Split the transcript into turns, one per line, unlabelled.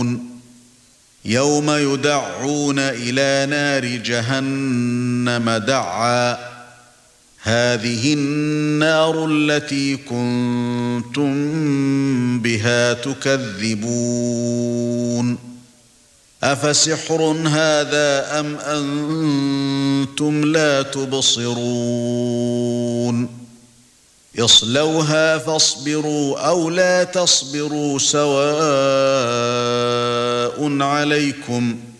يَوْمَ يُدَعُّونَ إِلَى نَارِ جَهَنَّمَ دَعًّا هَذِهِ النَّارُ الَّتِي كُنتُم بِهَا تُكَذِّبُونَ أَفَسِحْرٌ هَذَا أَمْ أَنْتُمْ لَا تُبْصِرُونَ اصْلَوْهَا فاصْبِرُوا أَوْ لَا تَصْبِرُوا سَوَاءٌ عَلَيْكُمْ